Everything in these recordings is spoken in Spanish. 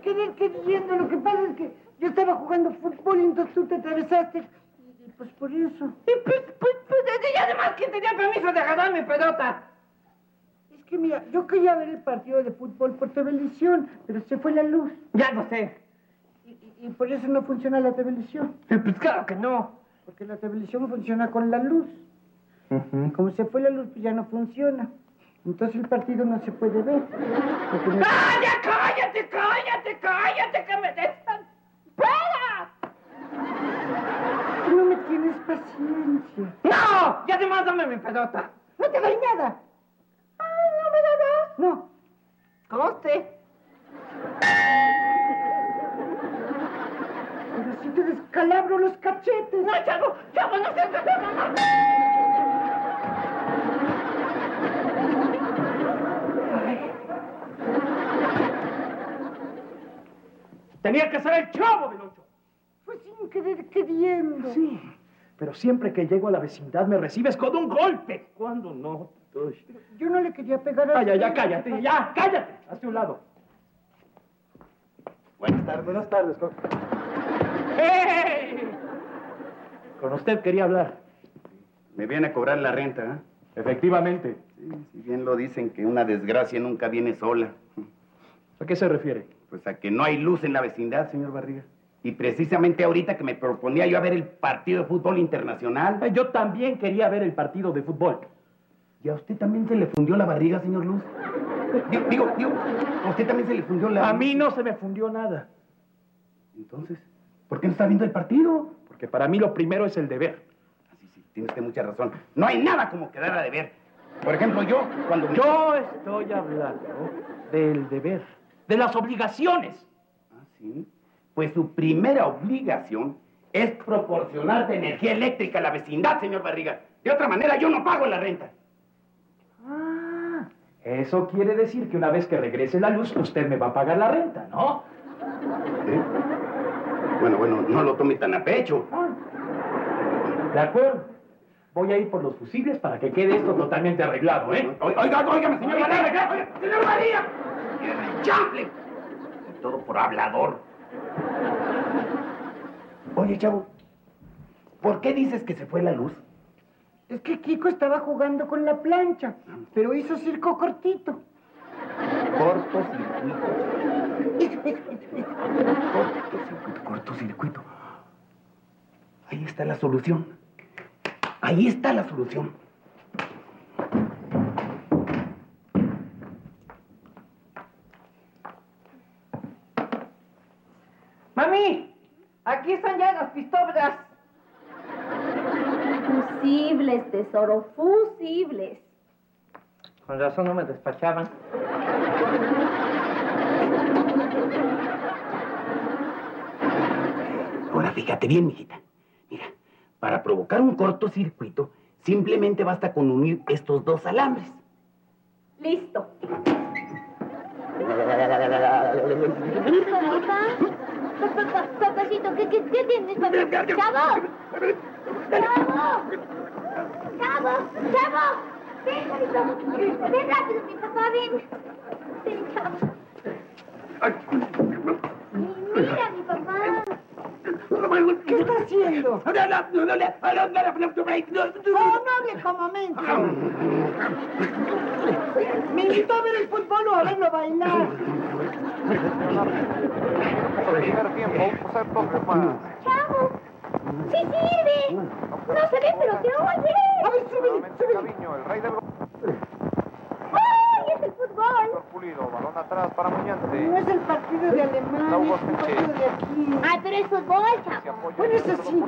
querer queriendo. Lo que pasa es que yo estaba jugando fútbol y entonces tú te atravesaste. Y pues por eso. Y además, ¿quién tenía permiso de agarrar mi pelota? Es que mira, yo quería ver el partido de fútbol por televisión, pero se fue la luz. Ya lo sé. Y por eso no funciona la televisión. Pues claro que no. Porque la televisión funciona con la luz. Y como se fue la luz, pues ya no funciona. Entonces el partido no se puede ver. No... ¡Cállate, que me desesperas! Tú no me tienes paciencia. ¡No! Y además dame mi pelota. No te doy nada. ¿No me la das? No. Conste. Pero si te descalabro los cachetes. No, chavo, no seas no. Tenía que ser el Chavo del Ocho. Fue sin querer queriendo. Sí, pero siempre que llego a la vecindad me recibes con un golpe. ¿Cuándo no? Uy. Yo no le quería pegar a... Ya, cállate. Hazte un lado. Buenas tardes. ¡Hey! Con usted quería hablar. Me viene a cobrar la renta, ¿eh? Efectivamente. Sí, si bien lo dicen que una desgracia nunca viene sola. ¿A qué se refiere? Pues a que no hay luz en la vecindad, señor Barriga. Y precisamente ahorita que me proponía yo a ver el partido de fútbol internacional. Yo también quería ver el partido de fútbol. ¿Y a usted también se le fundió la barriga, señor Luz? Digo, ¿a usted también se le fundió la... A mí no se me fundió nada. Entonces, ¿por qué no está viendo el partido? Porque para mí lo primero es el deber. Sí, tiene usted mucha razón. No hay nada como quedar a deber. Por ejemplo, yo, cuando... Yo estoy hablando del deber, de las obligaciones. ¿Ah, sí? Pues su primera obligación es proporcionar de energía eléctrica a la vecindad, señor Barriga. De otra manera, yo no pago la renta. Ah, eso quiere decir que una vez que regrese la luz, usted me va a pagar la renta, ¿no? ¿Sí? Bueno, no lo tome tan a pecho. De acuerdo. Voy a ir por los fusibles para que quede esto totalmente arreglado, ¿eh? Óigame, señor Barriga. ¡Señor Barriga! ¡Chample! Y todo por hablador. Oye, chavo, ¿por qué dices que se fue la luz? Es que Kiko estaba jugando con la plancha, pero hizo circo cortito. Cortocircuito. Ahí está la solución. Ahí está la solución. Mami, aquí están ya las pistolas. Fusibles, tesoro, fusibles. Con razón no me despachaban. Ahora fíjate bien, mijita. Mira, para provocar un cortocircuito, simplemente basta con unir estos dos alambres. Listo. Papacito, ¿qué tienes, papá? ¡Chavo! ¡Ven, Javito! ¡Ven rápido, mi papá, ven! ¡Ven, Chavo! Mira, mi papá. ¿Qué está haciendo? No hable como menso. Me invitó a ver el fútbol o a verlo bailar. ¡Chavo! ¡Sí sirve! No se ve, pero se oye. A ver, súbele. ¡Ay, es el fútbol! Pulido, balón atrás para Muñante. No es el partido de Alemania, es el partido de aquí. Ay, pero es fútbol, Chavo. Bueno, eso sí.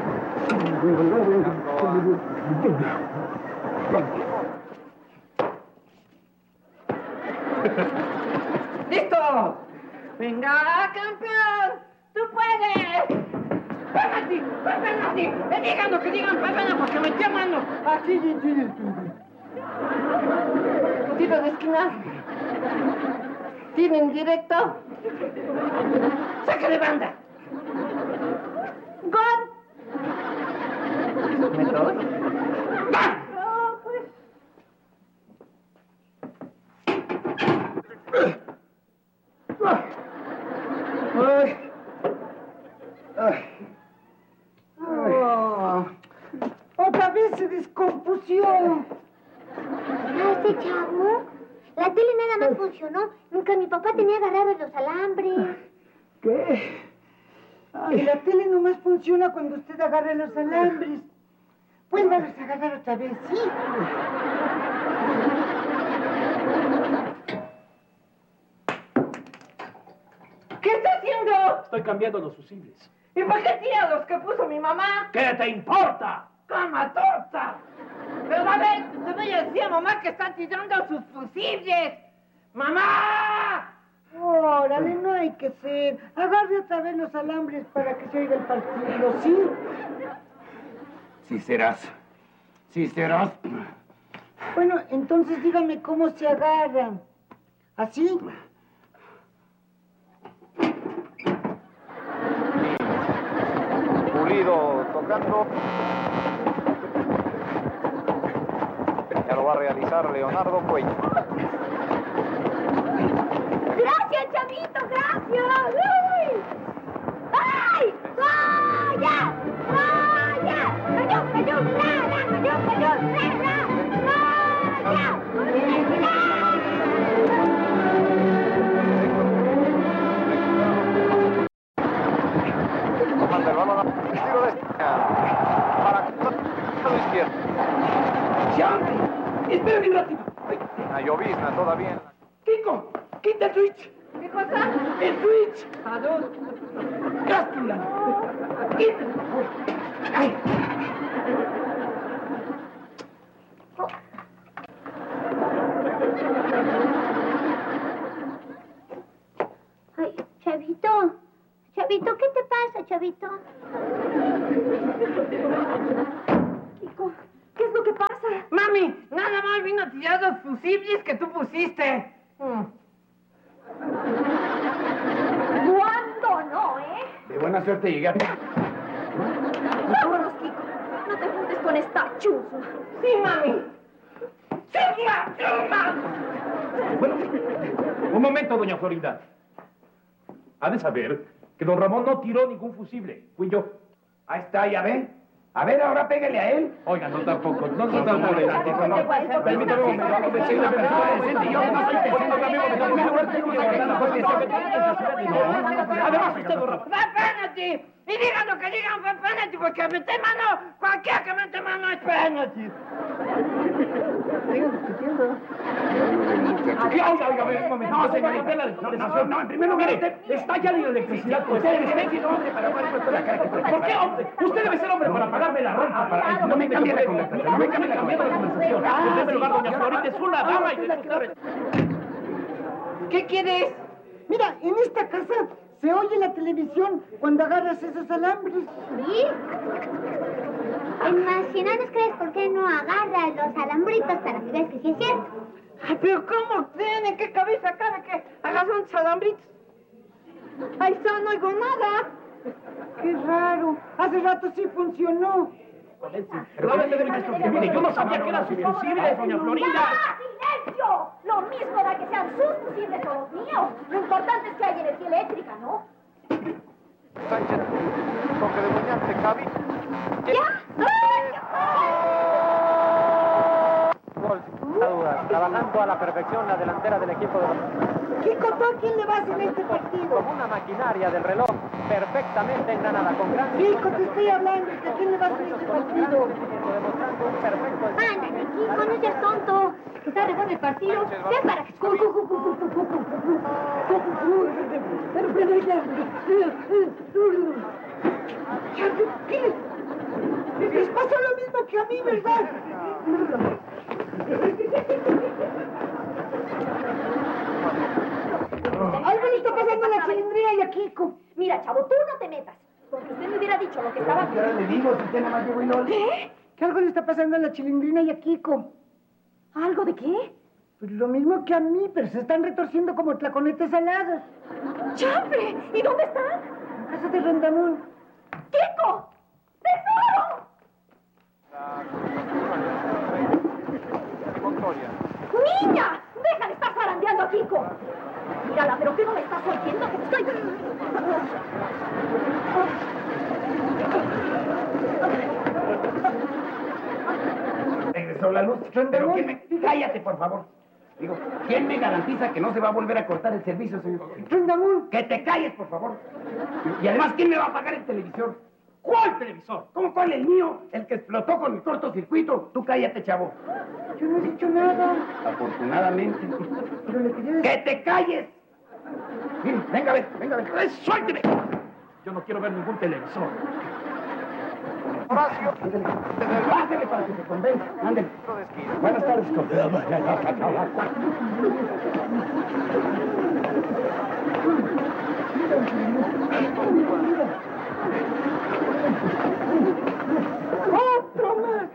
¡Listo! ¡Venga, campeón! ¡Tú puedes! ¡Pégate! ¡Digan lo que digan, pégate porque me llaman! Aquí, Tiro de esquina. Tiro en directo. ¡Saca de banda! ¡Gol! ¿Me doy? No, pues... Ay. Ay. Oh. Otra vez se descompusió. Este chavo, la tele nada más funcionó. Nunca mi papá tenía agarrados los alambres. ¿Qué? Que la tele nomás funciona cuando usted agarra los alambres. Vuélvalos a agarrar otra vez, ¿sí? ¿Qué está haciendo? Estoy cambiando los fusibles. ¿Y por qué tira los que puso mi mamá? ¿Qué te importa? ¡Cama torta! Pero a ver, te voy a decir a mamá que está tirando sus fusibles. ¡Mamá! Órale, no hay que ser. Agarre otra vez los alambres para que se oiga el partido, ¿sí? Sí serás. Sí serás. Bueno, entonces dígame cómo se agarran. ¿Así? Pulido tocando. Ya lo va a realizar Leonardo Cuello. ¡Gracias, chavito! ¡Gracias! ¡Uy! ¡Ay! ¡Vaya! ¡Vaya! ¡Cayó, cayó! ¡Ra, ra! ¡Cayó, cayó! ¡Ra, ra! ¡Vaya! Manda el balón a tiro de esquina. Para el lado izquierdo. ¡Ya! ¡Espérame un ratito! Ay, Una llovizna todavía en la... ¡Kiko! ¡Quita el switch! ¿Qué cosa? ¡El switch! ¿A dónde? ¡Cáspula! ¡Quita! ¡Ay! Ay, chavito. Chavito, ¿qué te pasa, chavito? Kiko, ¿qué es lo que pasa? Mami, nada más vino a tirar los fusibles que tú pusiste. ¿Cuándo no, De buena suerte llegué a... Vámonos, Kiko. No te juntes con esta chusma. Sí, mami. ¡Chusma! ¡Chusma! Bueno, un momento, doña Florinda. Ha de saber que don Ramón no tiró ningún fusible. Fui yo. Ahí está, ya ve. A ver, ahora pégale a él. Oiga, no tampoco. No no, tampoco. no. Permítame un momento. Yo soy una persona decente. Yo no soy Además, usted, don Ramón. ¡Va penalty! Y digan lo que digan, fue penalty, porque mete mano, cualquiera que mete mano es penalty. Sigan discutiendo. Oiga, un momento. No, señorita, no, en primer lugar, está ya la electricidad. Usted debe ser hombre para pagar esto la cara. ¿Por qué hombre? Usted debe ser hombre para pagarme la renta. No me cambie la conversación. No me cambie la conversación. En primer lugar, doña Florinda es una dama y ¿Qué quieres? Mira, en esta casa se oye la televisión cuando agarras esos alambres. ¿Sí? Es más, si no nos crees, ¿por qué no agarras los alambritos para que veas que sí es cierto? Ay, pero ¿cómo tiene? ¿Qué cabeza cabe que hagas unos alambritos? Ahí está, no oigo nada. Qué raro. Hace rato sí funcionó. Mire, yo no sabía que eran sus fusibles, doña Florinda. ¡Ah, silencio! Lo mismo da que sean sus fusibles o los míos. Lo importante es que haya energía eléctrica, ¿no? Sánchez, toque de Muñante, Cavi. ¿Ya? Gol, sin duda, trabajando a la perfección la delantera del equipo de Kiko, ¿tú a quién le vas en este partido? como una maquinaria del reloj perfectamente engranada con gran Kiko, te estoy hablando. ¿A quién le vas en este partido? demostrando un perfecto Ándale, Kiko, no seas tonto. Que está re bueno el partido. Ya para que... Les pasó lo mismo que a mí, ¿verdad? Algo le está pasando a la chilindrina y a Kiko. Mira, chavo, tú no te metas. Porque usted me hubiera dicho lo que estaba... ¿Qué hora le digo si usted nada más llegó y no... ¿Qué? Que algo le está pasando a la chilindrina y a Kiko. ¿Algo de qué? Pues lo mismo que a mí, pero se están retorciendo como tlaconetes alados. ¡Chambre! ¿Y dónde están? En casa de Rondamón. ¡Kiko! ¡Tesoro! Montoya. ¡Niña! ¡Deja de estar zarandeando a Kiko! Mírala, ¿pero qué no me estás oyendo? Que te estoy... la luz. Rondamón. Pero ¿quién me... Cállate, por favor. Digo, ¿quién me garantiza que no se va a volver a cortar el servicio, señor? Rondamón. Que te calles, por favor. Y además, ¿quién me va a pagar el televisor? ¿Cuál televisor? ¿Cómo cuál? El mío, el que explotó con el cortocircuito. Tú cállate, chavo. Yo no he dicho nada. Afortunadamente. Pero le quería decir... ¡Que te calles! Mire, venga a ver, venga a ver. ¡Suélteme! Yo no quiero ver ningún televisor. Horacio, Pásele para que se convenza. Ándale. de esquina. Buenas tardes, ¡Otro más!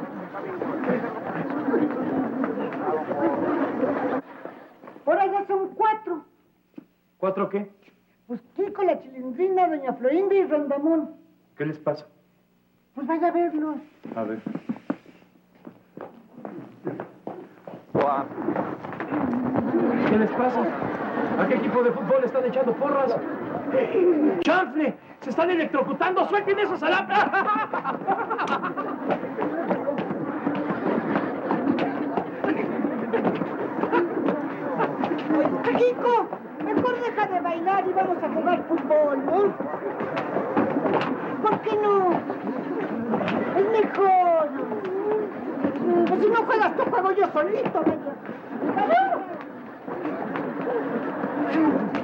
Ahora ya son 4. ¿4 qué? Pues Kiko, la Chilindrina, Doña Florinda y Rondamón. ¿Qué les pasa? Pues vaya a verlos. A ver. Juan. ¿Qué les pasa? ¿A qué equipo de fútbol están echando porras? ¡Chanfle! ¡Se están electrocutando! ¡Suelten esos alambres! Kiko, mejor deja de bailar y vamos a jugar fútbol, ¿no? ¿Por qué no? Es mejor. Pues si no juegas tú, juego yo solito, vaya.